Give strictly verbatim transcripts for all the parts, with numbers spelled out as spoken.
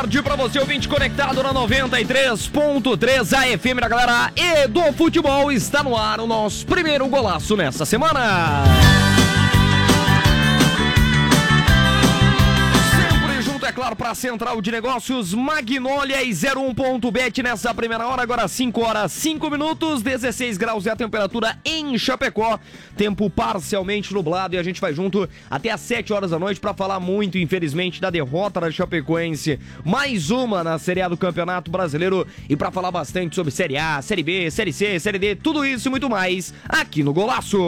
tarde pra você, ouvinte conectado na noventa e três ponto três A F M da galera e do futebol. Está no ar o nosso primeiro golaço nessa semana. É claro, para a Central de Negócios, Magnólia e zero um ponto bet nessa primeira hora, agora cinco horas, cinco minutos, dezesseis graus é a temperatura em Chapecó, tempo parcialmente nublado e a gente vai junto até às sete horas da noite para falar muito, infelizmente, da derrota da Chapecoense, mais uma na Série A do Campeonato Brasileiro e para falar bastante sobre Série A, Série B, Série C, Série D, tudo isso e muito mais aqui no Golaço.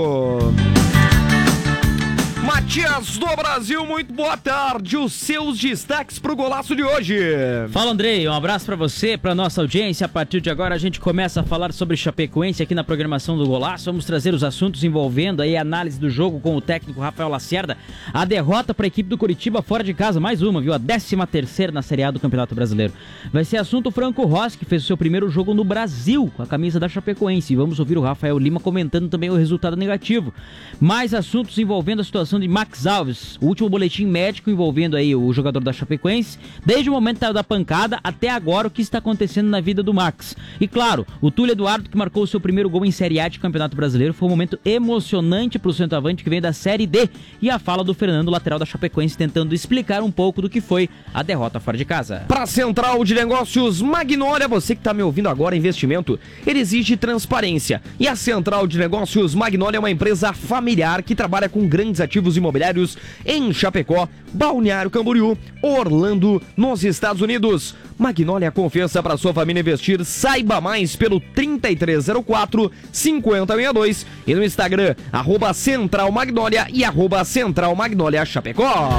Matias do Brasil, muito boa tarde. Os seus destaques pro golaço de hoje. Fala, Andrei, um abraço pra você, pra nossa audiência. A partir de agora a gente começa a falar sobre Chapecoense aqui na programação do Golaço. Vamos trazer os assuntos envolvendo aí a análise do jogo com o técnico Rafael Lacerda. A derrota pra equipe do Curitiba fora de casa, mais uma, viu? A décima terceira na Série A do Campeonato Brasileiro. Vai ser assunto o Franco Rossi, que fez o seu primeiro jogo no Brasil com a camisa da Chapecoense. E vamos ouvir o Rafael Lima comentando também o resultado negativo. Mais assuntos envolvendo a situação de Max Alves, o último boletim médico envolvendo aí o jogador da Chapecoense, desde o momento da pancada até agora o que está acontecendo na vida do Max. E claro, o Túlio Eduardo, que marcou o seu primeiro gol em Série A de Campeonato Brasileiro, foi um momento emocionante para o centroavante que vem da Série D, e a fala do Fernando, lateral da Chapecoense, tentando explicar um pouco do que foi a derrota fora de casa. Para a Central de Negócios Magnólia, você que está me ouvindo agora, investimento, ele exige transparência, e a Central de Negócios Magnólia é uma empresa familiar que trabalha com grandes ativos imobiliários em Chapecó, Balneário Camboriú, Orlando, nos Estados Unidos. Magnólia, confiança para sua família investir. Saiba mais pelo trinta e três zero quatro, cinquenta e dois e no Instagram, arroba Central Magnólia e arroba Central Magnólia Chapecó.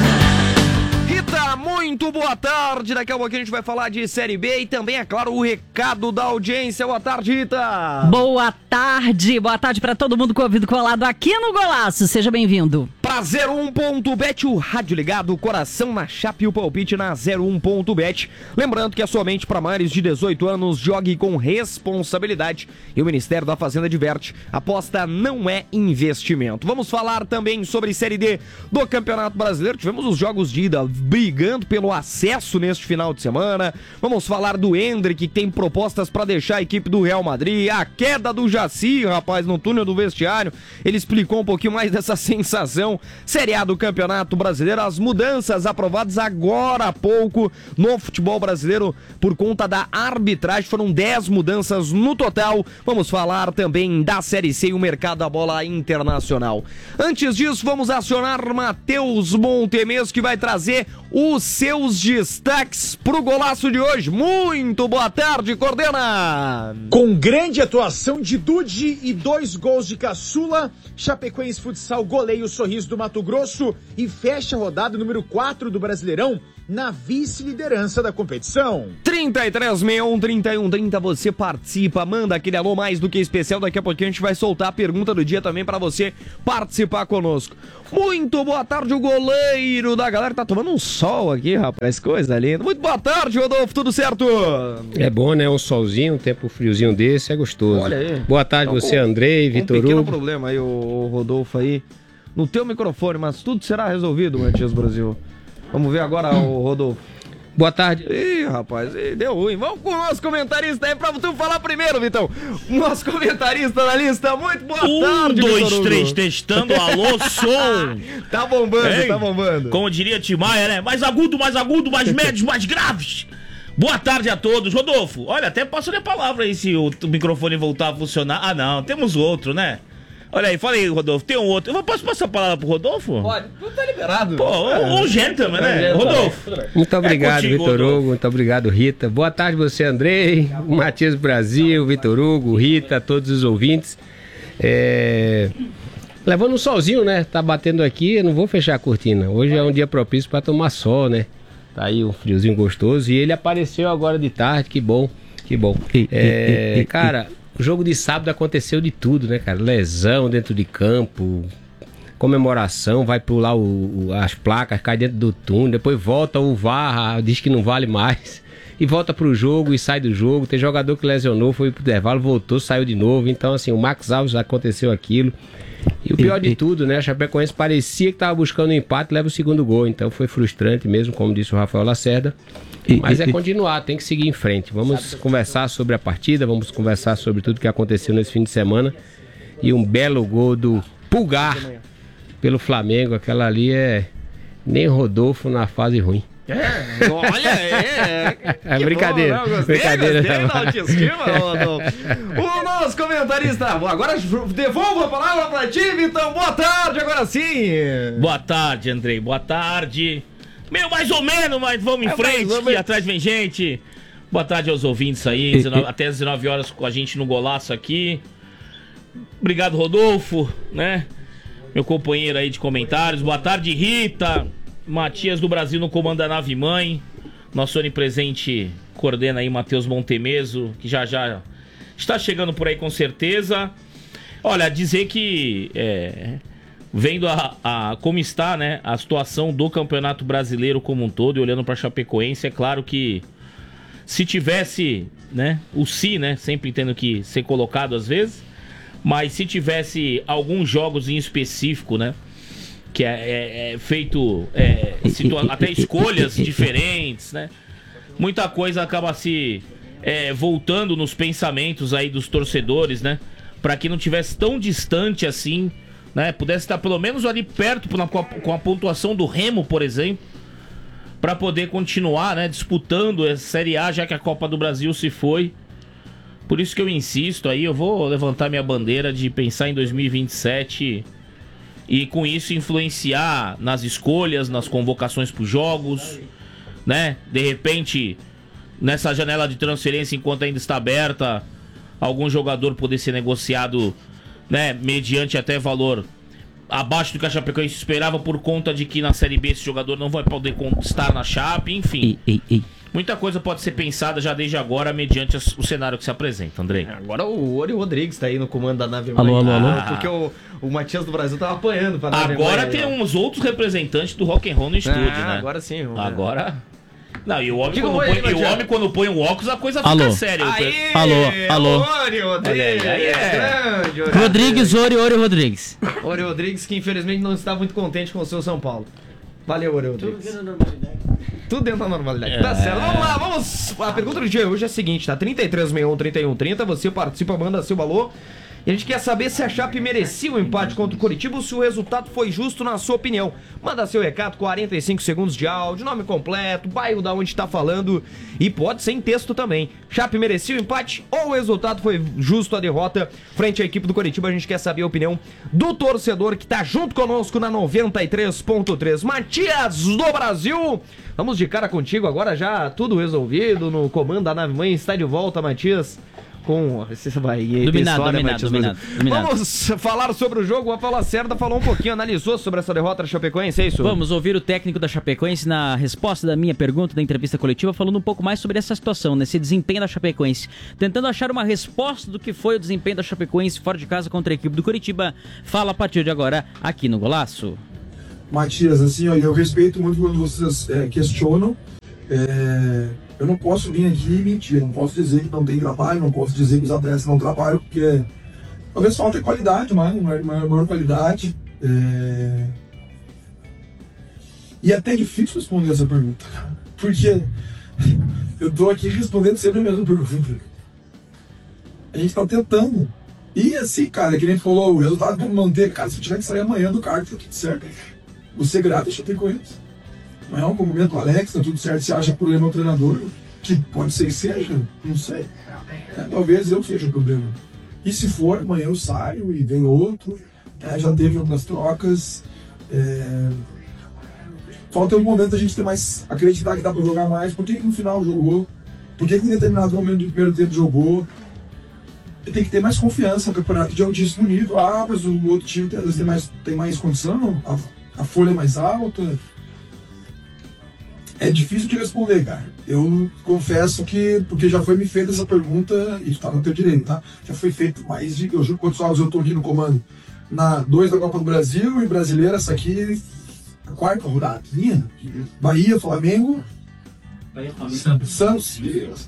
Rita, muito boa tarde. Daqui a pouquinho a gente vai falar de Série B e também, é claro, o recado da audiência. Boa tarde, Rita. Boa tarde. Boa tarde para todo mundo com o ouvido colado aqui no Golaço. Seja bem-vindo. Pra zero um ponto bet, o rádio ligado, coração na chapa e o palpite na zero um ponto bet. Lembrando que é somente para maiores de dezoito anos, jogue com responsabilidade. E o Ministério da Fazenda adverte, aposta não é investimento. Vamos falar também sobre Série D do Campeonato Brasileiro. Tivemos os jogos de ida brigando pelo acesso neste final de semana. Vamos falar do Endrick, que tem propostas para deixar a equipe do Real Madrid. A queda do Jaci, rapaz, no túnel do vestiário. Ele explicou um pouquinho mais dessa sensação. Série A do Campeonato Brasileiro, as mudanças aprovadas agora há pouco no futebol brasileiro por conta da arbitragem. Foram dez mudanças no total. Vamos falar também da Série C e o mercado da bola internacional. Antes disso, vamos acionar Matheus Montemes, que vai trazer os seus destaques pro golaço de hoje. Muito boa tarde, Cordena! Com grande atuação de Dude e dois gols de caçula, Chapecoense Futsal goleia o Sorriso do Mato Grosso e fecha a rodada número quatro do Brasileirão na vice-liderança da competição. trinta e três, sessenta e um, trinta e um, trinta, você participa, manda aquele alô mais do que especial. Daqui a pouquinho a gente vai soltar a pergunta do dia também pra você participar conosco. Muito boa tarde, o goleiro da galera. Tá tomando um sol aqui, rapaz, coisa linda. Muito boa tarde, Rodolfo, tudo certo? É bom, né? Um solzinho, um tempo friozinho desse, é gostoso. Olha aí. Boa tarde, então, você, com, Andrei, Vitor Hugo. Um pequeno problema aí, o Rodolfo aí, no teu microfone, mas tudo será resolvido, Matias Brasil. Vamos ver agora o Rodolfo. Boa tarde. Ih, rapaz, deu ruim. Vamos com o nosso comentarista aí pra tu falar primeiro, Vitão. Nosso comentarista na lista. Muito boa um, tarde, Um, dois, Vitor três, Hugo. testando. Alô, som. Tá bombando, Ei, tá bombando. Como diria Tim Maia, né? Mais agudo, mais agudo, mais médios, mais graves. Boa tarde a todos. Rodolfo, olha, até passo a palavra aí se o microfone voltar a funcionar. Ah, não, temos outro, né? Olha aí, fala aí, Rodolfo, tem um outro. Eu posso passar a palavra pro Rodolfo? Pode, não tá liberado. Pô, um, um gentleman, né? Rodolfo. Muito obrigado, é contigo, Vitor Rodolfo. Hugo, muito obrigado, Rita. Boa tarde, você, Andrei, Matias Brasil, Vitor Hugo, Rita, todos os ouvintes. É... Levando um solzinho, né? Tá batendo aqui, eu não vou fechar a cortina. Hoje é um dia propício para tomar sol, né? Tá aí um friozinho gostoso e ele apareceu agora de tarde, que bom, que bom. É... Cara... O jogo de sábado aconteceu de tudo, né, cara? Lesão dentro de campo, comemoração, vai pular o, o, as placas, cai dentro do túnel, depois volta o V A R, diz que não vale mais. e volta pro jogo e sai do jogo. Tem jogador que lesionou, foi pro intervalo, voltou, saiu de novo. Então, assim, o Max Alves aconteceu aquilo. E o pior de tudo, né? A Chapecoense parecia que tava buscando um empate, leva o segundo gol. Então foi frustrante mesmo, como disse o Rafael Lacerda. Mas é continuar, tem que seguir em frente. Vamos conversar sobre a partida, vamos conversar sobre tudo que aconteceu nesse fim de semana. E um belo gol do Pulgar pelo Flamengo. Aquela ali é nem Rodolfo na fase ruim. É, olha, é. É brincadeira. Bom, gostei, brincadeira. Gostei da autoestima, Rodolfo. O nosso comentarista. Agora devolvo a palavra pra ti, Vitão. Boa tarde, agora sim. Boa tarde, Andrei. Boa tarde. Meio mais ou menos, mas vamos em é frente, que atrás vem gente. Boa tarde aos ouvintes aí. dezenove, até às dezenove horas com a gente no Golaço aqui. Obrigado, Rodolfo, né? Meu companheiro aí de comentários. Boa tarde, Rita. Matias do Brasil no comando da nave mãe. Nosso onipresente coordena aí Matheus Montemeso, que já já está chegando por aí com certeza. Olha, dizer que é, vendo a, a, como está, né, a situação do Campeonato Brasileiro como um todo e olhando para a Chapecoense, é claro que se tivesse, né, o si, né, sempre tendo que ser colocado às vezes, mas se tivesse alguns jogos em específico, né, que é, é, é feito é, situa- até escolhas diferentes, né? Muita coisa acaba se é, voltando nos pensamentos aí dos torcedores, né? Para que não tivesse tão distante assim, né? Pudesse estar pelo menos ali perto com a, com a pontuação do Remo, por exemplo, para poder continuar, né? Disputando a Série A, já que a Copa do Brasil se foi. Por isso que eu insisto aí, eu vou levantar minha bandeira de pensar em dois mil e vinte e sete e com isso influenciar nas escolhas, nas convocações para os jogos, né? De repente, nessa janela de transferência, enquanto ainda está aberta, algum jogador poder ser negociado, né? Mediante até valor abaixo do que a Chapecoense esperava, por conta de que na Série B esse jogador não vai poder estar na Chape, enfim. Ei, ei, ei. Muita coisa pode ser pensada já desde agora, mediante o cenário que se apresenta, Andrei. Agora o Ori Rodrigues tá aí no comando da nave alô, mãe. alô, alô. Ah, porque o, o Matias do Brasil tava apanhando pra nave Agora mãe, tem ó. uns outros representantes do rock and roll no estúdio, Ah, né? agora sim. vamos ver. Agora... Não, e o homem, Diga quando, oi põe, aí, e o Matias. homem quando põe o óculos, a coisa Alô. fica séria. Aí, Alô, alô. Ori Rodrigues. Olha aí, aí é. Grande Ori Rodrigues, Ori, Ori Rodrigues. Ori Rodrigues, que infelizmente não está muito contente com o seu São Paulo. Valeu, Ori Rodrigues. Tudo dentro da normalidade. Tudo dentro da normalidade. É. Tá certo. Vamos lá, vamos. A pergunta do dia hoje é a seguinte, tá? trinta e três, sessenta e um, trinta e um, trinta. Você participa, manda seu valor. E a gente quer saber se a Chape merecia o empate contra o Coritiba ou se o resultado foi justo na sua opinião. Manda seu recado, quarenta e cinco segundos de áudio, nome completo, bairro da onde tá falando e pode ser em texto também. Chape merecia o empate ou o resultado foi justo a derrota frente à equipe do Coritiba? A gente quer saber a opinião do torcedor que tá junto conosco na noventa e três ponto três. Matias do Brasil, vamos de cara contigo agora, já tudo resolvido no comando da nave mãe. Está de volta, Matias. Com... Você vai... Dominado, história, dominado, Matias, dominado, mas- dominado. Vamos falar sobre o jogo. O Rafael Lacerda falou um pouquinho, analisou sobre essa derrota da Chapecoense, é isso? Vamos ouvir o técnico da Chapecoense na resposta da minha pergunta da entrevista coletiva, falando um pouco mais sobre essa situação, nesse desempenho da Chapecoense, tentando achar uma resposta do que foi o desempenho da Chapecoense fora de casa contra a equipe do Coritiba. Fala a partir de agora aqui no Golaço. Matias, assim, olha, eu respeito muito quando vocês é, questionam. É, eu não posso vir aqui e mentir, não posso dizer que não tem trabalho, não posso dizer que os atletas não trabalham, porque talvez falta qualidade, maior, maior, maior qualidade. É... E é até difícil responder essa pergunta, porque eu tô aqui respondendo sempre a mesma pergunta. A gente tá tentando. E assim, cara, que nem falou, o resultado vamos manter. Cara, se eu tiver que sair amanhã do carro, tá tudo certo. Você grata, deixa eu ter com eles. Não é um momento, Alex, tá tudo certo. Você acha que o problema é o treinador? Que pode ser que seja, não sei. É, talvez eu seja o problema. E se for, amanhã eu saio e vem outro. É, já teve outras trocas. É... Falta um momento a gente ter mais, acreditar que dá pra jogar mais. Por que que no final jogou? Por que que em determinado momento do primeiro tempo jogou? Tem que ter mais confiança no campeonato de altíssimo nível. Ah, mas o outro time tem, tem, mais, tem mais condição, a, a folha é mais alta. É difícil de responder, cara. Eu confesso que, porque já foi me feita essa pergunta, e tá no teu direito, tá? Já foi feito mais de, eu juro quantos jogos eu tô aqui no comando. Na dois da Copa do Brasil e brasileira, essa aqui, a quarta rodada. Bahia, Flamengo, Santos,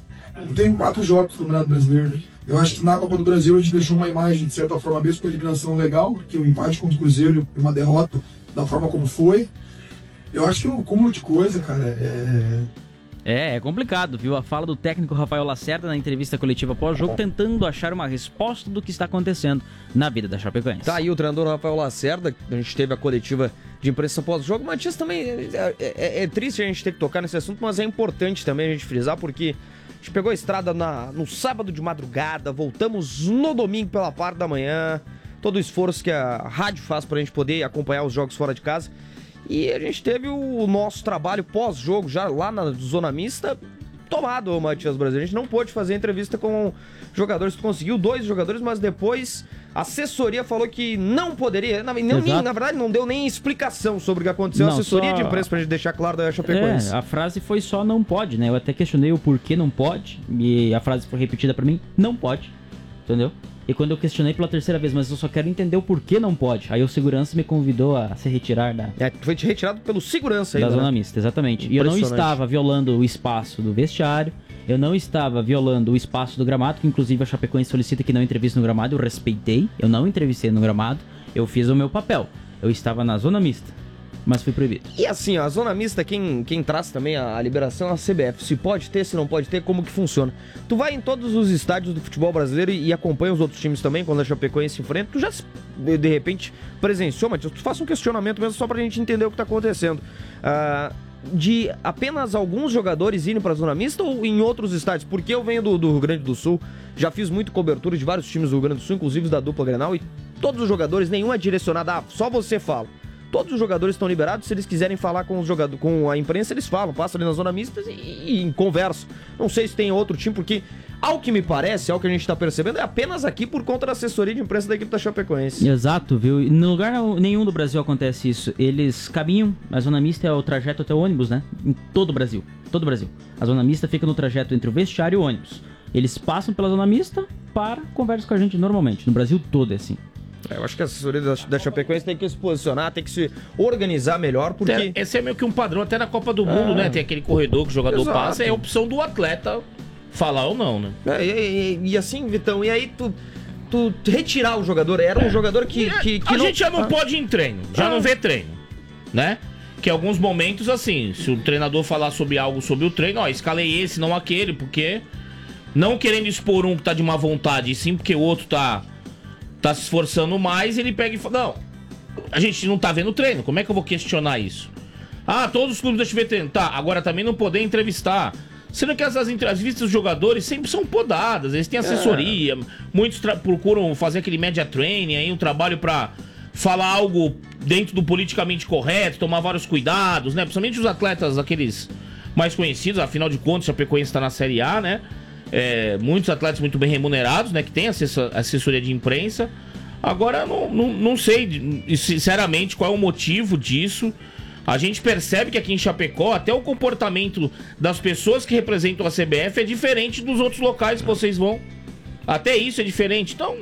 eu tenho quatro jogos no Campeonato Brasileiro. Eu acho que na Copa do Brasil a gente deixou uma imagem, de certa forma, mesmo com a eliminação legal, porque o empate contra o Cruzeiro e uma derrota da forma como foi. Eu acho que é um cúmulo de coisa, cara. É... É, é complicado, viu? A fala do técnico Rafael Lacerda na entrevista coletiva pós-jogo, tentando achar uma resposta do que está acontecendo na vida da Chapecoense. Tá aí o treinador Rafael Lacerda, a gente teve a coletiva de imprensa pós-jogo. Matias, também é, é, é triste a gente ter que tocar nesse assunto, mas é importante também a gente frisar, porque a gente pegou a estrada na, no sábado de madrugada, voltamos no domingo pela parte da manhã, todo o esforço que a rádio faz pra gente poder acompanhar os jogos fora de casa. E a gente teve o nosso trabalho pós-jogo, já lá na Zona Mista, tomado, Matias Brasil. A gente não pôde fazer entrevista com jogadores, tu conseguiu dois jogadores, mas depois a assessoria falou que não poderia, na, não, nem, na verdade não deu nem explicação sobre o que aconteceu. Não, a assessoria só... de imprensa, pra gente deixar claro da Chapecoense. É, a frase foi só não pode, né? Eu até questionei o porquê não pode, e a frase foi repetida pra mim, não pode, entendeu? E quando eu questionei pela terceira vez, mas eu só quero entender o porquê não pode. Aí o segurança me convidou a se retirar da... É, foi retirado pelo segurança aí, da né? Zona Mista, exatamente. E eu não estava violando o espaço do vestiário, eu não estava violando o espaço do gramado, que inclusive a Chapecoense solicita que não entreviste no gramado, eu respeitei, eu não entrevistei no gramado, eu fiz o meu papel. Eu estava na Zona Mista, mas fui proibido. E assim, ó, a Zona Mista, quem, quem traz também a, a liberação é a C B F. Se pode ter, se não pode ter, como que funciona? Tu vai em todos os estádios do futebol brasileiro e, e acompanha os outros times também, quando a Chapecoense se enfrenta. Tu já, de, de repente, presenciou, Matias? Tu faça um questionamento mesmo só pra gente entender o que tá acontecendo. Ah... de apenas alguns jogadores irem para a Zona Mista ou em outros estádios? Porque eu venho do, do Rio Grande do Sul, já fiz muito cobertura de vários times do Rio Grande do Sul, inclusive da dupla Grenal, e todos os jogadores, nenhum é direcionado a, ah, só você fala. Todos os jogadores estão liberados, se eles quiserem falar com, os jogadores, com a imprensa, eles falam, passam ali na Zona Mista e, e conversam. Não sei se tem outro time, porque, ao que me parece, ao que a gente está percebendo, é apenas aqui por conta da assessoria de imprensa da equipe da Chapecoense. Exato, viu? No lugar nenhum do Brasil acontece isso. Eles caminham, a Zona Mista é o trajeto até o ônibus, né? Em todo o Brasil, todo o Brasil. A Zona Mista fica no trajeto entre o vestiário e o ônibus. Eles passam pela Zona Mista, para, conversam com a gente normalmente. No Brasil todo é assim. É, eu acho que a assessoria da, da Chapecoense tem que se posicionar, tem que se organizar melhor, porque... Até, esse é meio que um padrão até na Copa do Mundo, ah, né? Tem aquele corredor que o jogador exato. Passa, é a opção do atleta falar ou não, né? É, e, e, e assim, Vitão, e aí tu, tu retirar o jogador, era um é. jogador que... que, que a não... gente já não ah. pode ir em treino, já ah. não vê treino, né? Que em alguns momentos, assim, se o treinador falar sobre algo sobre o treino, ó, escalei esse, não aquele, porque... Não querendo expor um que tá de má vontade, e sim porque o outro tá... tá se esforçando mais, ele pega e fala, não, a gente não tá vendo treino, como é que eu vou questionar isso? Ah, todos os clubes deixam ver treino. Tá, agora também não poder entrevistar. Sendo que essas entrevistas dos jogadores sempre são podadas, eles têm assessoria, é. muitos procuram fazer aquele media training, aí um trabalho pra falar algo dentro do politicamente correto, tomar vários cuidados, né? Principalmente os atletas, aqueles mais conhecidos, afinal de contas, a Chapecoense tá na Série A, né? É, muitos atletas muito bem remunerados, né? Que tem assessoria de imprensa. Agora, não, não, não sei, sinceramente, qual é o motivo disso. A gente percebe que aqui em Chapecó, até o comportamento das pessoas que representam a C B F é diferente dos outros locais que vocês vão. Até isso é diferente. Então,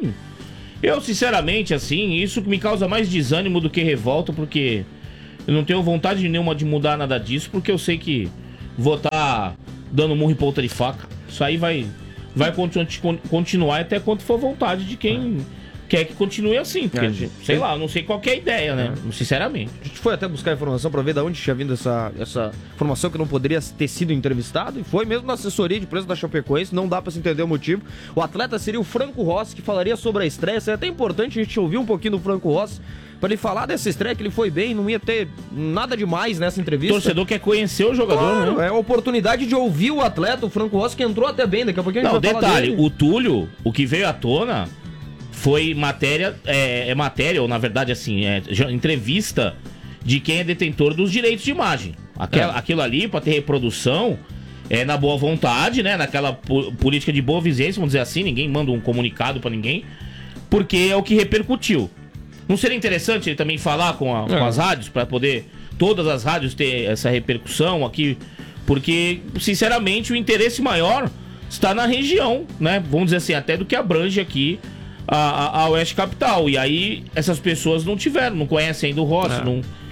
eu, sinceramente, assim, isso me causa mais desânimo do que revolta, porque eu não tenho vontade nenhuma de mudar nada disso, porque eu sei que vou estar dando murro em ponta de faca. Isso aí vai, vai continu- continuar até quanto for vontade de quem quer que continue assim. Porque, é, gente, sei lá, não sei qual que é a ideia, né? É. Sinceramente. A gente foi até buscar informação pra ver de onde tinha vindo essa, essa informação que não poderia ter sido entrevistado. E foi mesmo na assessoria de imprensa da Chapecoense. Não dá pra se entender o motivo. O atleta seria o Franco Rossi, que falaria sobre a estreia. Seria até importante a gente ouvir um pouquinho do Franco Rossi, pra ele falar dessa estreia, que ele foi bem, não ia ter nada demais nessa entrevista. O torcedor quer conhecer o jogador, claro, né? É a oportunidade de ouvir o atleta, o Franco Rossi, que entrou até bem, daqui a pouquinho a gente não, vai falar detalhe, dele. O Túlio, o que veio à tona foi matéria, é, é matéria, ou na verdade assim, é entrevista de quem é detentor dos direitos de imagem. Aquela, é. Aquilo ali, pra ter reprodução, é na boa vontade, né? Naquela po- política de boa vizinhança, vamos dizer assim, ninguém manda um comunicado pra ninguém, porque é o que repercutiu. Não seria interessante ele também falar com, a, com as rádios, para poder todas as rádios ter essa repercussão aqui? Porque, sinceramente, o interesse maior está na região, né? Vamos dizer assim, até do que abrange aqui a, a, a Oeste Capital. E aí, essas pessoas não tiveram, não conhecem ainda o Rossi, é. não...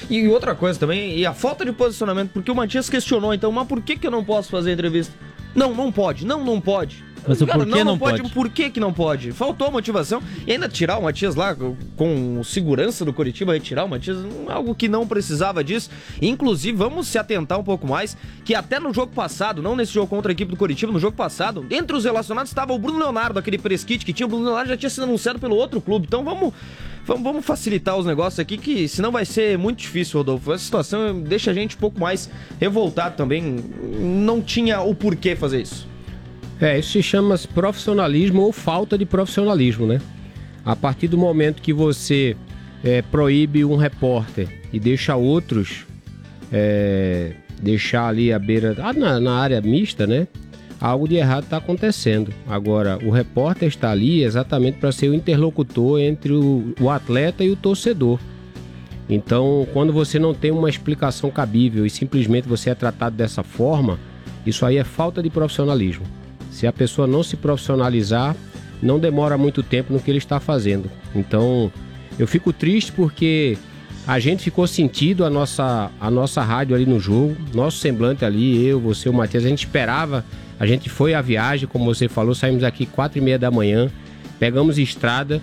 E outra coisa também, e a falta de posicionamento, porque o Matias questionou, então, mas por que que eu não posso fazer entrevista? Não, não pode, não, não pode. Mas o Cara, porquê não, não não pode? pode? Por que que não pode? Faltou motivação. E ainda tirar o Matias lá, com segurança do Coritiba, retirar o Matias, algo que não precisava disso. Inclusive, vamos se atentar um pouco mais, que até no jogo passado, não nesse jogo contra a equipe do Coritiba, no jogo passado, entre os relacionados estava o Bruno Leonardo, aquele press-kit que tinha. O Bruno Leonardo já tinha sido anunciado pelo outro clube. Então vamos, vamos, vamos facilitar os negócios aqui, que senão vai ser muito difícil, Rodolfo. Essa situação deixa a gente um pouco mais revoltado também. Não tinha o porquê fazer isso. É, isso se chama profissionalismo ou falta de profissionalismo, né? A partir do momento que você é, proíbe um repórter e deixa outros é, deixar ali a beira, ah, na, na área mista, né? Algo de errado está acontecendo. Agora, o repórter está ali exatamente para ser o interlocutor entre o, o atleta e o torcedor. Então, quando você não tem uma explicação cabível e simplesmente você é tratado dessa forma, isso aí é falta de profissionalismo. Se a pessoa não se profissionalizar, não demora muito tempo no que ele está fazendo. Então, eu fico triste porque a gente ficou sentido a nossa, a nossa rádio ali no jogo, nosso semblante ali, eu, você, o Matias, a gente esperava, a gente foi à viagem, como você falou, saímos aqui quatro e meia da manhã, pegamos estrada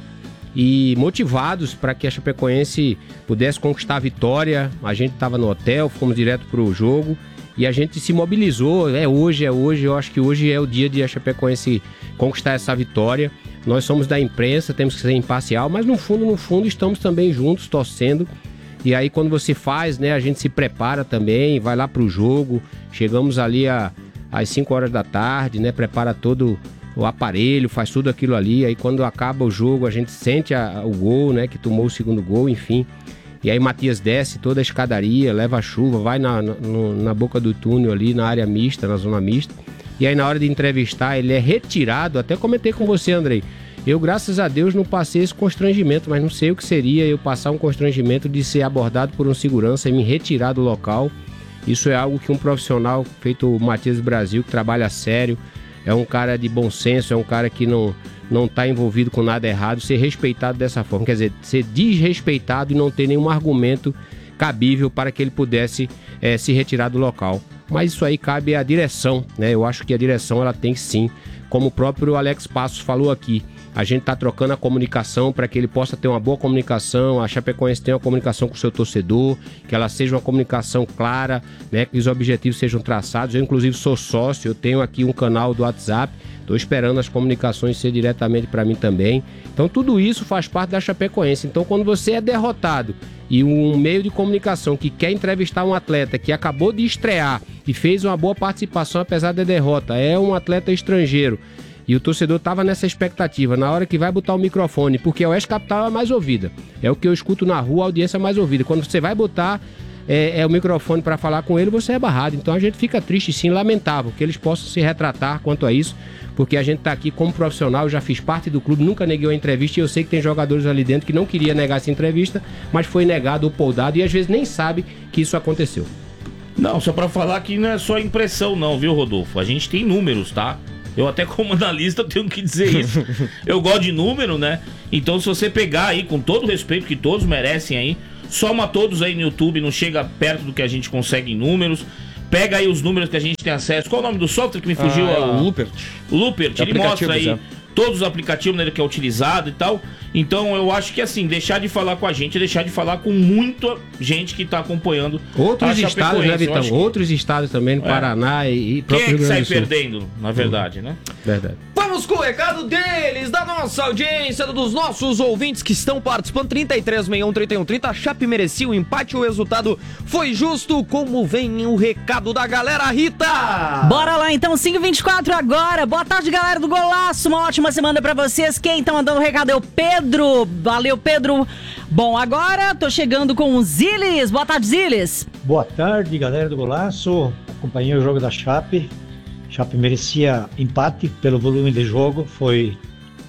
e motivados para que a Chapecoense pudesse conquistar a vitória. A gente estava no hotel, fomos direto para o jogo. E a gente se mobilizou, é hoje, é hoje, eu acho que hoje é o dia de a Chapecoense conquistar essa vitória. Nós somos da imprensa, temos que ser imparcial, mas no fundo, no fundo, estamos também juntos, torcendo. E aí quando você faz, né, a gente se prepara também, vai lá pro jogo, chegamos ali a, às cinco horas da tarde, né, prepara todo o aparelho, faz tudo aquilo ali. Aí quando acaba o jogo, a gente sente a, o gol, né, que tomou o segundo gol, enfim. E aí Matias desce toda a escadaria, leva a chuva, vai na, na, na boca do túnel ali, na área mista, na zona mista. E aí na hora de entrevistar, ele é retirado. Até comentei com você, Andrei. Eu, graças a Deus, não passei esse constrangimento, mas não sei o que seria eu passar um constrangimento de ser abordado por um segurança e me retirar do local. Isso é algo que um profissional feito o Matias Brasil, que trabalha sério, é um cara de bom senso, é um cara que não... não está envolvido com nada errado, ser respeitado dessa forma, quer dizer, ser desrespeitado e não ter nenhum argumento cabível para que ele pudesse é, se retirar do local. Mas isso aí cabe à direção, né? Eu acho que a direção ela tem sim, como o próprio Alex Passos falou aqui, a gente está trocando a comunicação para que ele possa ter uma boa comunicação, a Chapecoense tenha uma comunicação com o seu torcedor, que ela seja uma comunicação clara, né? Que os objetivos sejam traçados. Eu inclusive sou sócio, eu tenho aqui um canal do WhatsApp, estou esperando as comunicações ser diretamente para mim também. Então tudo isso faz parte da Chapecoense. Então quando você é derrotado e um meio de comunicação que quer entrevistar um atleta que acabou de estrear e fez uma boa participação apesar da derrota, é um atleta estrangeiro, e o torcedor estava nessa expectativa, na hora que vai botar o microfone, porque a Oeste Capital é a mais ouvida, é o que eu escuto na rua, a audiência é mais ouvida. Quando você vai botar é, é o microfone para falar com ele, você é barrado. Então a gente fica triste sim, lamentável que eles possam se retratar quanto a isso, porque a gente está aqui como profissional, já fiz parte do clube, nunca neguei uma entrevista, e eu sei que tem jogadores ali dentro que não queria negar essa entrevista, mas foi negado ou poldado, e às vezes nem sabe que isso aconteceu. Não, só pra falar que não é só impressão não, viu, Rodolfo? A gente tem números, tá? Eu até como analista eu tenho que dizer isso. Eu gosto de número, né? Então se você pegar aí, com todo o respeito que todos merecem aí, soma todos aí no YouTube, não chega perto do que a gente consegue em números. Pega aí os números que a gente tem acesso. Qual é o nome do software que me fugiu? Ah, a... o Lupert. O Lupert, ele mostra aí é. todos os aplicativos, né, que é utilizado e tal. Então eu acho que assim, deixar de falar com a gente é deixar de falar com muita gente que tá acompanhando outros estados, né, Vitão? Que... Outros estados também, no é. Paraná e, e próprio Quem é que sai Rio Grande do Sul. perdendo, na verdade, né? Verdade. Vamos com o recado deles, da nossa audiência, dos nossos ouvintes que estão participando. Trinta e três, sessenta e um, trinta e um, trinta. A Chape merecia o empate, o resultado foi justo. Como vem o recado da galera, Rita? Bora lá então, cinco e vinte e quatro agora. Boa tarde, galera do Golaço. Uma ótima semana pra vocês. Quem tá mandando o recado é o Pedro. Valeu, Pedro. Bom, agora tô chegando com o Ziles. Boa tarde, Ziles. Boa tarde, galera do Golaço. Acompanhei o jogo da Chape. Chape merecia empate pelo volume de jogo, foi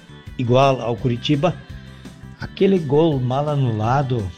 igual ao Curitiba. Aquele gol mal anulado,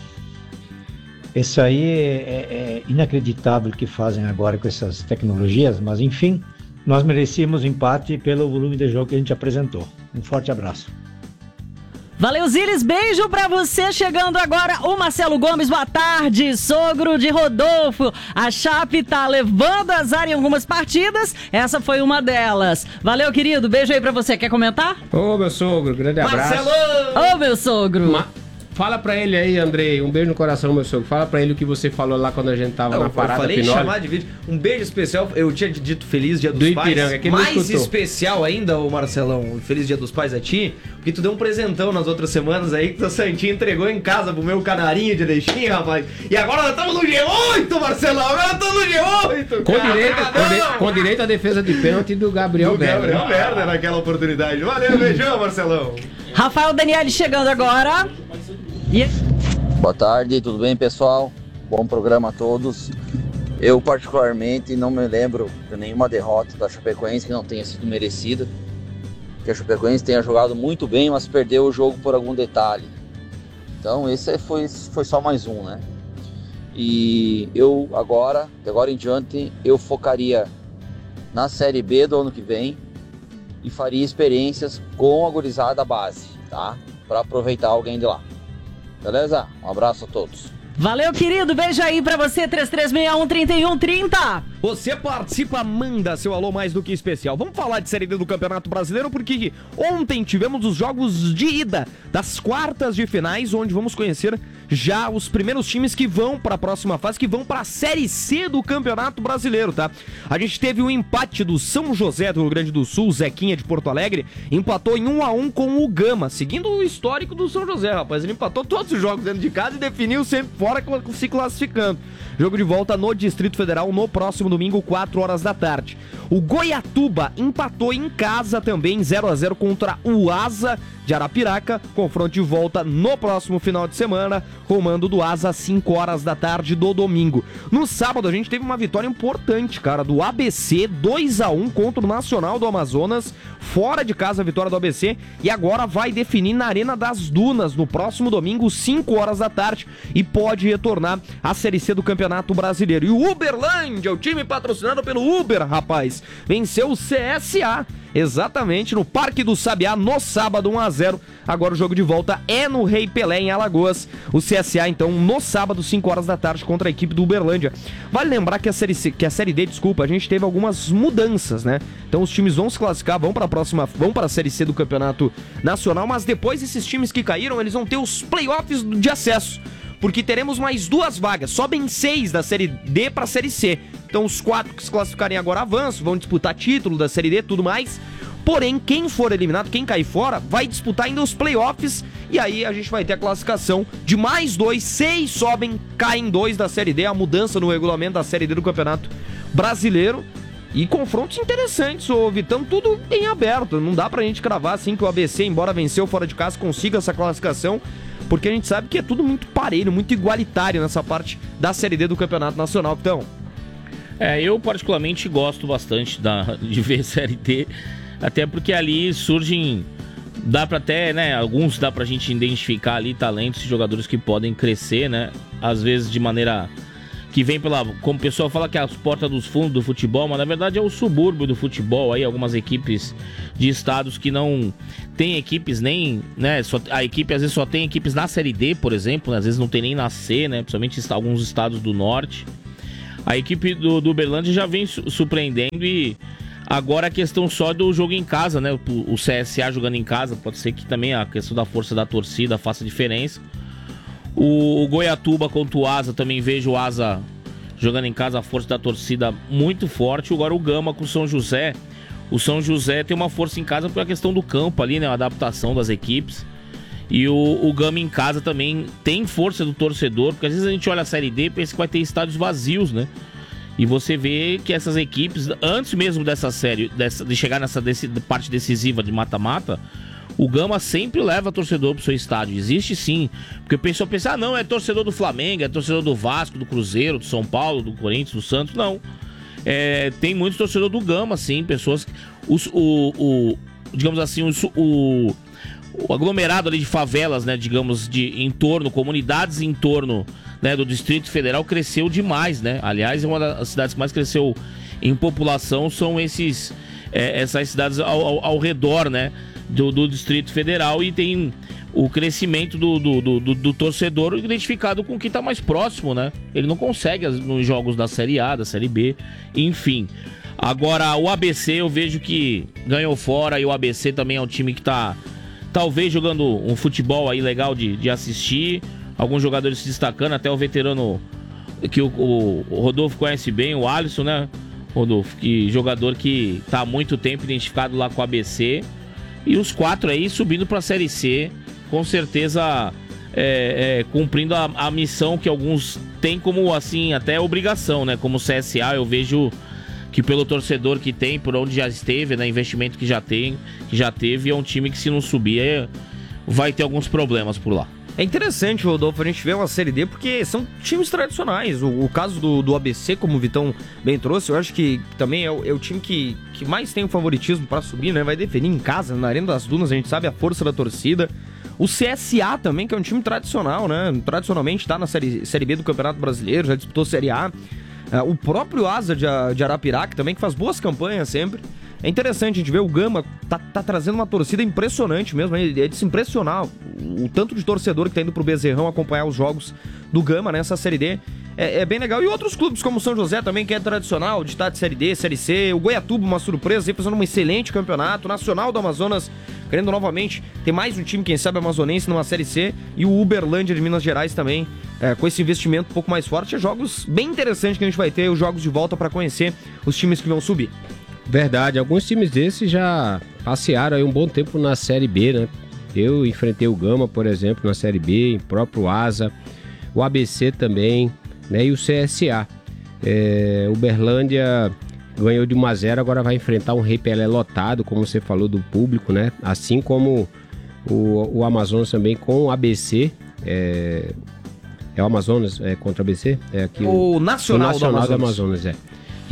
isso aí é, é inacreditável que fazem agora com essas tecnologias, mas enfim, nós merecíamos empate pelo volume de jogo que a gente apresentou. Um forte abraço. Valeu, Zilis, beijo pra você. Chegando agora o Marcelo Gomes, boa tarde, sogro de Rodolfo. A Chape tá levando azar em algumas partidas, essa foi uma delas. Valeu, querido, beijo aí pra você, quer comentar? Ô, meu sogro, grande abraço. Marcelo! Ô, meu sogro! Ma- Fala pra ele aí, Andrei, um beijo no coração, meu sogro. Fala pra ele o que você falou lá quando a gente tava Não, na parada eu falei Pinole. chamar de vídeo. Um beijo especial, eu tinha dito Feliz Dia dos Do Pais. Ipiranga, que ele não Mais escutou. especial ainda, ô Marcelão, Feliz Dia dos Pais a ti, porque tu deu um presentão nas outras semanas aí que o Santinho entregou em casa pro meu canarinho de Erechim, rapaz. E agora nós estamos no G oito, Marcelão, agora nós estamos no G oito. Com cara. direito, com, de- com direito à defesa de pênalti do Gabriel Do Gabriel Werner. Werner naquela oportunidade. Valeu, beijão, Marcelão. Rafael Daniele chegando agora. E... Boa tarde, tudo bem, pessoal? Bom programa a todos. Eu, particularmente, não me lembro de nenhuma derrota da Chapecoense que não tenha sido merecida. Que a Chapecoense tenha jogado muito bem, mas perdeu o jogo por algum detalhe. Então, esse foi, foi só mais um, né? E eu, agora, de agora em diante, eu focaria na Série B do ano que vem e faria experiências com a gurizada base, tá? Para aproveitar alguém de lá. Beleza? Um abraço a todos. Valeu, querido. Beijo aí pra você, três três seis um, três um três zero. Você participa, manda seu alô mais do que especial. Vamos falar de Série D do Campeonato Brasileiro, porque ontem tivemos os jogos de ida das quartas de finais, onde vamos conhecer já os primeiros times que vão para a próxima fase, que vão para a Série C do Campeonato Brasileiro, tá? A gente teve o empate do São José do Rio Grande do Sul, Zequinha de Porto Alegre, empatou em um a um com o Gama, seguindo o histórico do São José, rapaz. Ele empatou todos os jogos dentro de casa e definiu sempre fora, se classificando. Jogo de volta no Distrito Federal no próximo domingo, quatro horas da tarde. O Goiatuba empatou em casa também, zero a zero contra o Asa de Arapiraca. Confronto de volta no próximo final de semana, comando do Asa às cinco horas da tarde do domingo. No sábado a gente teve uma vitória importante, cara, do A B C, dois a um contra o Nacional do Amazonas, fora de casa a vitória do A B C, e agora vai definir na Arena das Dunas no próximo domingo, cinco horas da tarde, e pode retornar à Série C do Campeonato Brasileiro. E o Uberlândia, o time patrocinado pelo Uber, rapaz, venceu o C S A, exatamente, no Parque do Sabiá, no sábado, um a zero. Agora o jogo de volta é no Rei Pelé, em Alagoas. O C S A, então, no sábado, cinco horas da tarde, contra a equipe do Uberlândia. Vale lembrar que a Série C, que a Série D, desculpa, a gente teve algumas mudanças, né? Então os times vão se classificar, vão para a próxima, vão para a Série C do Campeonato Nacional, mas depois esses times que caíram, eles vão ter os playoffs de acesso, porque teremos mais duas vagas, sobem seis da Série D para a Série C. Então os quatro que se classificarem agora avançam, vão disputar título da Série D, tudo mais. Porém, quem for eliminado, quem cair fora, vai disputar ainda os playoffs, e aí a gente vai ter a classificação de mais dois, seis sobem, caem dois da Série D, a mudança no regulamento da Série D do Campeonato Brasileiro. E confrontos interessantes, ô Vitão, tudo em aberto. Não dá pra gente cravar assim que o A B C, embora venceu fora de casa, consiga essa classificação, porque a gente sabe que é tudo muito parelho, muito igualitário nessa parte da Série D do Campeonato Nacional, Vitão. É, eu particularmente gosto bastante da, de ver Série D, até porque ali surgem, dá pra até, né, alguns dá pra gente identificar ali talentos e jogadores que podem crescer, né, às vezes de maneira que vem pela, como o pessoal fala que é as portas dos fundos do futebol, mas na verdade é o subúrbio do futebol, aí algumas equipes de estados que não tem equipes nem, né, só, a equipe às vezes só tem equipes na Série D, por exemplo, né, às vezes não tem nem na C, né, principalmente alguns estados do norte. A equipe do, do Uberlândia já vem su- surpreendendo e agora a questão só do jogo em casa, né? O, o C S A jogando em casa, pode ser que também a questão da força da torcida faça diferença. O, o Goiatuba contra o Asa, também vejo o Asa jogando em casa, a força da torcida muito forte. Agora o Gama com o São José. O São José tem uma força em casa por a questão do campo ali, né? A adaptação das equipes. E o, o Gama em casa também tem força do torcedor, porque às vezes a gente olha a Série D e pensa que vai ter estádios vazios, né? E você vê que essas equipes, antes mesmo dessa série, dessa, de chegar nessa desse, parte decisiva de mata-mata, o Gama sempre leva torcedor pro seu estádio. Existe sim, porque o pessoal pensa, ah não, é torcedor do Flamengo, é torcedor do Vasco, do Cruzeiro, do São Paulo, do Corinthians, do Santos, não. É, tem muitos torcedores do Gama, sim, pessoas, os, o, o, digamos assim, o... o o aglomerado ali de favelas, né, digamos, de entorno, comunidades em torno, né, do Distrito Federal cresceu demais, né? Aliás, é uma das cidades que mais cresceu em população são esses, é, essas cidades ao, ao, ao redor, né, do, do Distrito Federal, e tem o crescimento do, do, do, do, do torcedor identificado com o que está mais próximo, né? Ele não consegue as, nos jogos da Série A, da Série B, enfim. Agora, o A B C eu vejo que ganhou fora, e o A B C também é um time que está talvez jogando um futebol aí legal de, de assistir, alguns jogadores se destacando, até o veterano que o, o, o Rodolfo conhece bem, o Alisson, né, Rodolfo, que jogador que está há muito tempo identificado lá com o A B C, e os quatro aí subindo para a Série C, com certeza é, é, cumprindo a, a missão que alguns têm como, assim, até obrigação, né, como o C S A. Eu vejo que pelo torcedor que tem, por onde já esteve, né, investimento que já tem, que já teve, é um time que se não subir é, vai ter alguns problemas por lá. É interessante, Rodolfo, a gente vê uma Série D porque são times tradicionais. O, o caso do, do A B C, como o Vitão bem trouxe, eu acho que também é o, é o time que, que mais tem o favoritismo para subir, né? Vai definir em casa, na Arena das Dunas, a gente sabe a força da torcida. O C S A também, que é um time tradicional, né? Tradicionalmente está na série, série B do Campeonato Brasileiro, já disputou Série A. Uh, o próprio Asa de, de Arapiraca também, que faz boas campanhas sempre. É interessante a gente ver o Gama tá, tá trazendo uma torcida impressionante mesmo, é de se impressionar o, o tanto de torcedor que tá indo pro Bezerrão acompanhar os jogos do Gama nessa Série D. É, é bem legal. E outros clubes como o São José também, que é tradicional, de estar de Série D, Série C. O Goiatuba, uma surpresa, fazendo um excelente campeonato. O Nacional do Amazonas, querendo novamente ter mais um time, quem sabe, amazonense numa Série C. E o Uberlândia de Minas Gerais também, é, com esse investimento um pouco mais forte. É jogos bem interessantes que a gente vai ter, os jogos de volta para conhecer os times que vão subir. Verdade, alguns times desses já passearam aí um bom tempo na Série B, né? Eu enfrentei o Gama, por exemplo, na Série B, o próprio Asa, o A B C também, né? E o C S A. É, o Uberlândia ganhou de um a zero, agora vai enfrentar um Rei Pelé lotado, como você falou, do público, né? Assim como o, o Amazonas também com o A B C. É, é o Amazonas é, contra o A B C? É aqui o, o Nacional, o Nacional do Amazonas. do Amazonas, é.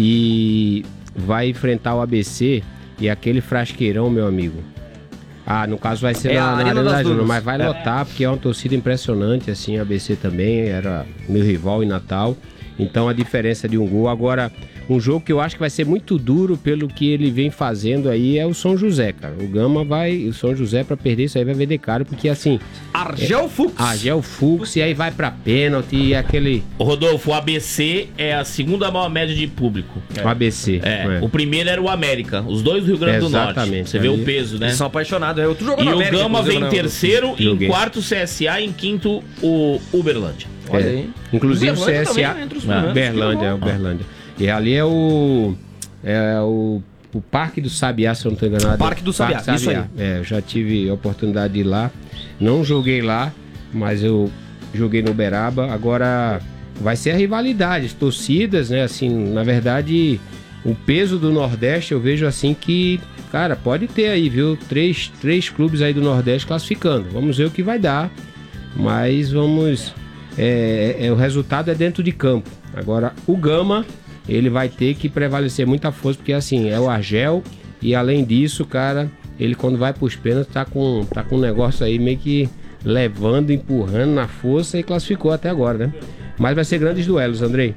E vai enfrentar o A B C e aquele frasqueirão, meu amigo. Ah, no caso vai ser é na, na Arena das Dunas, Dunas, mas vai é. lotar, porque é uma torcida impressionante, assim, a A B C também era meu rival em Natal. Então a diferença de um gol. Agora, um jogo que eu acho que vai ser muito duro pelo que ele vem fazendo aí é o São José, cara. O Gama vai, o São José pra perder isso aí vai vender caro, porque assim... Argel Fux. É, Argel Fux, e aí vai pra pênalti e aquele... O Rodolfo, o A B C é a segunda maior média de público. O A B C. É. é. O primeiro era o América, os dois do Rio Grande do Norte. Exatamente. Você vê o peso, né? Eles são apaixonados. É outro jogo E o América, Gama vem em terceiro, Joguei. em quarto o C S A e em quinto o Uberlândia. Olha É. aí. Inclusive o C Uberlândia S A, também entre os Ah, primeiros. Uberlândia, é Uberlândia. E ali é o é o, o Parque do Sabiá, se eu não estou enganado. Parque do Sabiá, Parque isso aí. É, eu já tive a oportunidade de ir lá. Não joguei lá, mas eu joguei no Uberaba. Agora vai ser a rivalidade, as torcidas, né? Assim, na verdade, o peso do Nordeste eu vejo assim que, cara, pode ter aí, viu? Três, três clubes aí do Nordeste classificando. Vamos ver o que vai dar, mas vamos... É, é, o resultado é dentro de campo. Agora, o Gama, ele vai ter que prevalecer muita força, porque assim, é o Argel, e além disso, cara, ele quando vai pros pênaltis tá com, tá com um negócio aí meio que levando, empurrando na força e classificou até agora, né? Mas vai ser grandes duelos, Andrei.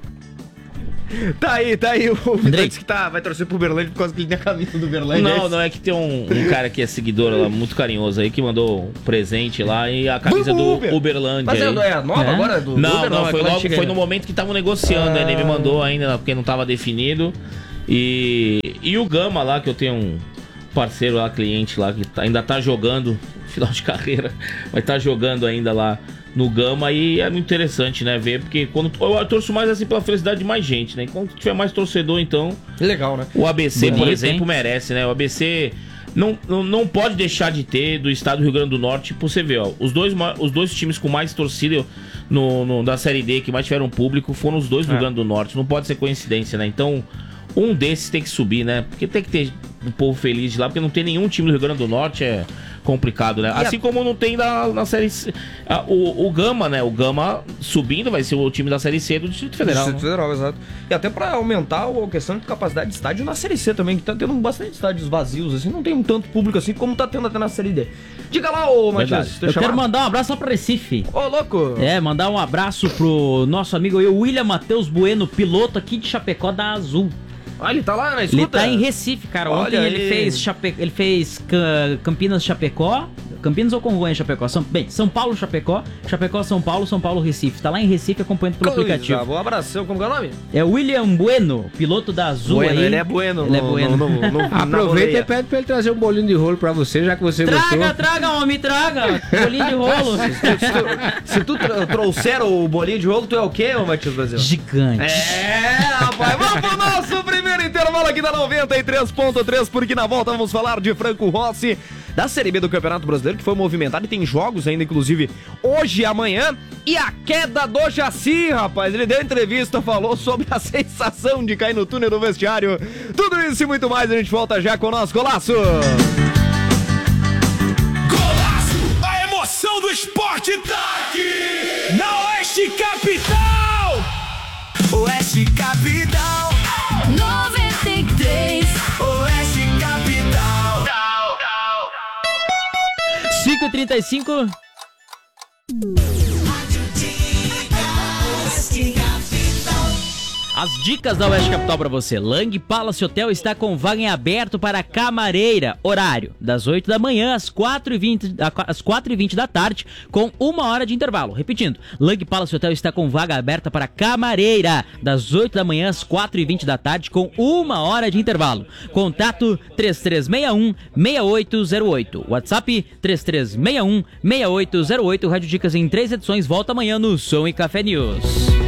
Tá aí, tá aí. O Vitão disse que tá, vai torcer pro Uberlândia por causa que ele tem a camisa do Uberlândia. Não, não, é que tem um, um cara que é seguidor lá, muito carinhoso aí, que mandou um presente lá e a camisa do Uber. Uberlândia. Mas é, aí. é a nova É? agora? Do, Não, do Uber, não, foi aquela logo, antiga foi no ainda. momento que estavam negociando, Ah. ele me mandou ainda, porque não estava definido. E, e o Gama lá, que eu tenho um parceiro lá, cliente lá, que tá- ainda tá jogando, final de carreira, vai estar jogando ainda lá no Gama, e é muito interessante, né, ver, porque quando eu torço mais assim pela felicidade de mais gente, né, quando tiver mais torcedor, então Legal, né? o A B C, Bonito, por exemplo, hein? merece, né, o A B C não, não, não pode deixar de ter do estado do Rio Grande do Norte, por você ver, ó, os dois, ma- os dois times com mais torcida no, no- da Série D, que mais tiveram público, foram os dois do É. Rio Grande do Norte, não pode ser coincidência, né, então um desses tem que subir, né, porque tem que ter um povo feliz de lá, porque não tem nenhum time do Rio Grande do Norte, é complicado, né, E a- assim como não tem na, na Série C, a- o, o Gama, né, o Gama subindo vai ser o time da Série C do Distrito Federal, Distrito né? Federal, exato. E até pra aumentar a questão de capacidade de estádio na Série C também, que tá tendo bastante estádios vazios, assim, não tem um tanto público assim como tá tendo até na Série D. Diga lá, ô Matias, Verdade. Eu quero mandar um abraço lá pra Recife. Ô, louco! É, mandar um abraço pro nosso amigo aí, o William Matheus Bueno, piloto aqui de Chapecó da Azul. Ah, ele tá lá na Ele escuta? tá em Recife, cara. Ontem Olha ele aí. fez, Chape... ele fez Ca- Campinas Chapecó Campinas ou Congonha, Chapecó? São, bem, São Paulo, Chapecó, Chapecó, São Paulo, São Paulo, Recife. Tá lá em Recife acompanhando pelo Coisa, aplicativo. boa abração, como que é o nome? É William Bueno, piloto da Azul Bueno, aí. ele é bueno. Ele é no- bueno. no- no- no- na Aproveita boleia. e pede pra ele trazer um bolinho de rolo pra você, já que você Traga, gostou. traga, homem, traga. Bolinho de rolo. Se tu tra- trouxer o bolinho de rolo, tu é o quê, ô Matias Brasil? Gigante. É, rapaz, vamos pro nosso primeiro intervalo aqui da noventa e três ponto três, porque na volta vamos falar de Franco Rossi, da Série B do Campeonato Brasileiro, que foi movimentado e tem jogos ainda, inclusive, hoje e amanhã. E a queda do Jaci, rapaz, ele deu entrevista, falou sobre a sensação de cair no túnel do vestiário. Tudo isso e muito mais, a gente volta já com o nosso Golaço. Golaço, a emoção do esporte tá aqui na Oeste Capital. Oeste Capital noventa e três. Oeste Capital. cinco e trinta e cinco. As dicas da Oeste Capital pra você. Lang Palace Hotel está com vaga em aberto para camareira. Horário das oito da manhã às quatro e vinte, às quatro e vinte da tarde, com uma hora de intervalo. Repetindo, Lang Palace Hotel está com vaga aberta para camareira das oito da manhã às quatro e vinte da tarde, com uma hora de intervalo. Contato três três seis um, seis oito zero oito. WhatsApp três três seis um, seis oito zero oito. Rádio Dicas em três edições. Volta amanhã no Som e Café News.